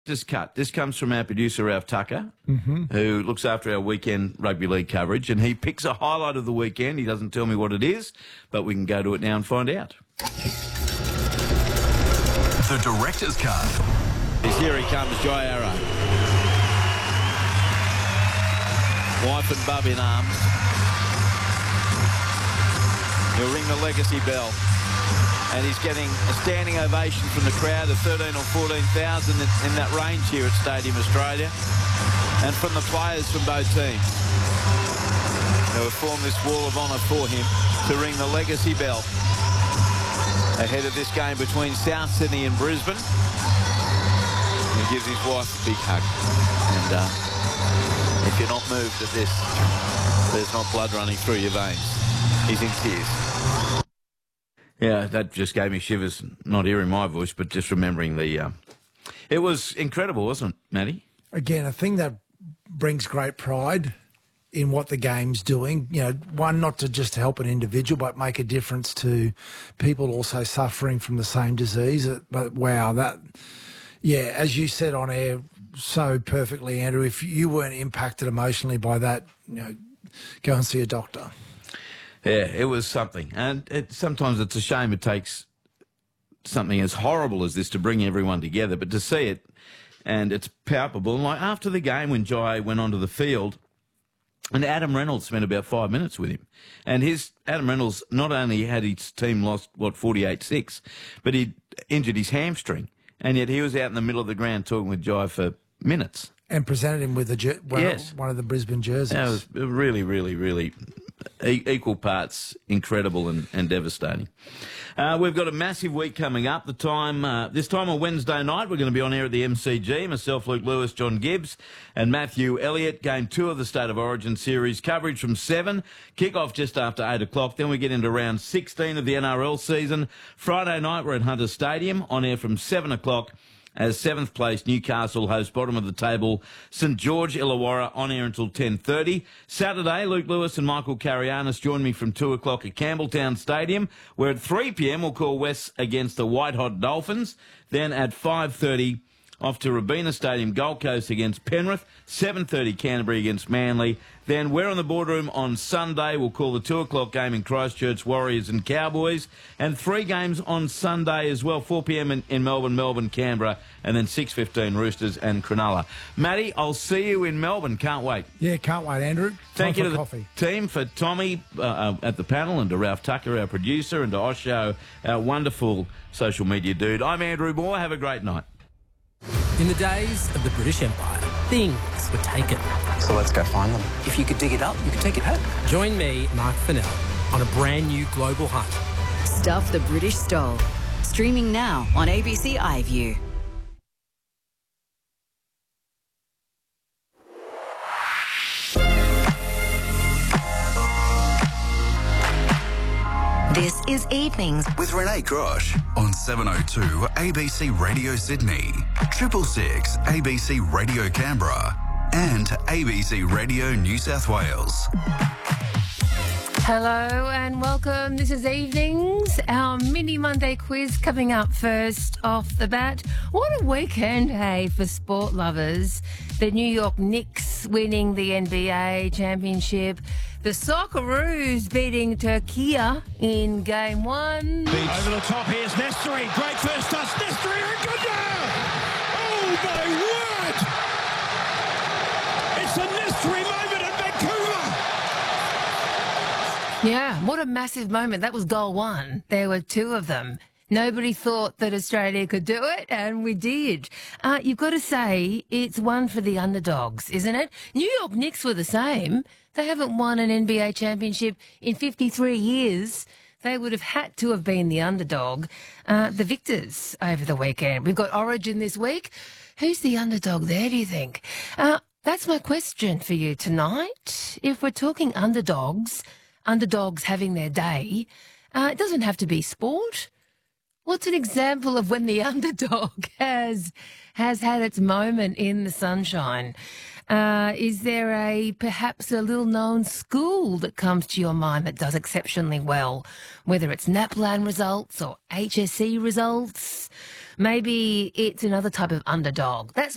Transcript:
This cut. This comes from our producer, Ralph Tucker, who looks after our weekend rugby league coverage, and he picks a highlight of the weekend. He doesn't tell me what it is, but we can go to it now and find out. The director's cut. Here he comes, Jai Arrow. Wife and bub in arms. He'll ring the legacy bell. And he's getting a standing ovation from the crowd of 13 or 14,000 in that range here at Stadium Australia, and from the players from both teams who have formed this wall of honour for him to ring the legacy bell ahead of this game between South Sydney and Brisbane. He gives his wife a big hug. And if you're not moved at this, there's not blood running through your veins. He's in tears. Yeah, that just gave me shivers, not hearing my voice, but just remembering the... It was incredible, wasn't it, Matty? Again, a thing that brings great pride in what the game's doing. You know, one, not to just help an individual, but make a difference to people also suffering from the same disease. But, wow, that... Yeah, as you said on air so perfectly, Andrew, if you weren't impacted emotionally by that, you know, go and see a doctor. Yeah, it was something. And sometimes it's a shame it takes something as horrible as this to bring everyone together, but to see it, and it's palpable. And like after the game when Jai went onto the field, and Adam Reynolds spent about 5 minutes with him. And Adam Reynolds not only had his team lost, 48-6, but he'd injured his hamstring. And yet he was out in the middle of the ground talking with Jai for minutes. And presented him with one of the Brisbane jerseys. That was really, really, really equal parts incredible and devastating. We've got a massive week coming up. This time on Wednesday night, we're going to be on air at the MCG. Myself, Luke Lewis, John Gibbs and Matthew Elliott. Game 2 of the State of Origin series. Coverage from 7. Kick-off just after 8 o'clock. Then we get into round 16 of the NRL season. Friday night, we're at Hunter Stadium on air from 7 o'clock. As 7th place Newcastle host bottom of the table St George Illawarra on air until 10:30. Saturday, Luke Lewis and Michael Carianis join me from 2 o'clock at Campbelltown Stadium, where at 3 p.m. we'll call West against the White Hot Dolphins. Then at 5:30 off to Robina Stadium, Gold Coast against Penrith. 7:30 Canterbury against Manly. Then we're on the boardroom on Sunday. We'll call the 2 o'clock game in Christchurch, Warriors and Cowboys. And 3 games on Sunday as well. 4 p.m. in Melbourne, Canberra. And then 6:15 Roosters and Cronulla. Matty, I'll see you in Melbourne. Can't wait. Yeah, can't wait, Andrew. Thank you to coffee. The team, for Tommy at the panel, and to Ralph Tucker, our producer, and to Osho, our wonderful social media dude. I'm Andrew Moore. Have a great night. In the days of the British Empire, things were taken. So let's go find them. If you could dig it up, you could take it home. Join me, Mark Fennell, on a brand new global hunt. Stuff the British Stole. Streaming now on ABC iView. This is Evenings with Renee Grosh on 702 ABC Radio Sydney, 666 ABC Radio Canberra, and ABC Radio New South Wales. Hello and welcome. This is Evenings, our mini Monday quiz coming up first off the bat. What a weekend, hey, for sport lovers. The New York Knicks winning the NBA championship. The Socceroos beating Turkey in Game 1. Over the top, here's Nestori. Great first touch. Nestori and good now! Oh, my word! It's a Nestori moment at Vancouver! Yeah, what a massive moment. That was goal 1. There were 2 of them. Nobody thought that Australia could do it, and we did. You've got to say, it's one for the underdogs, isn't it? New York Knicks were the same. They haven't won an NBA championship in 53 years. They would have had to have been the underdog. The victors over the weekend. We've got Origin this week. Who's the underdog there, do you think? That's my question for you tonight. If we're talking underdogs having their day, it doesn't have to be sport. What's an example of when the underdog has had its moment in the sunshine? Is there perhaps a little-known school that comes to your mind that does exceptionally well, whether it's NAPLAN results or HSC results? Maybe it's another type of underdog. That's